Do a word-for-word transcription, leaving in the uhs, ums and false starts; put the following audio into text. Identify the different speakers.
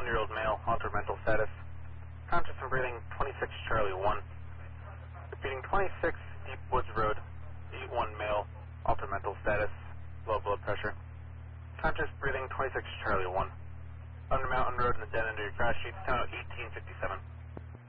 Speaker 1: fifty-one-year-old male, altered mental status. Conscious and breathing, twenty-six Charlie one. Repeating, twenty-six Deep Woods Road, eight one male, altered mental status, low blood pressure. Conscious breathing, twenty-six Charlie one. Under Mountain Road in the den under your crash sheet, town eighteen fifty-seven.